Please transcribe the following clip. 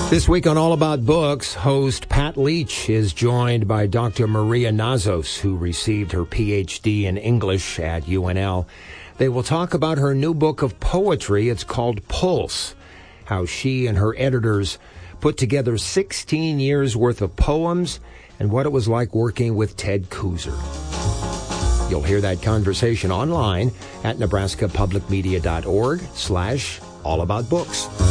This week on All About Books, host Pat Leach is joined by Dr. Maria Nazos, who received her Ph.D. in English at UNL. They will talk about her new book of poetry. It's called Pulse, how she and her editors put together 16 years' worth of poems and what it was like working with Ted Kooser. You'll hear that conversation online at nebraskapublicmedia.org/allaboutbooks.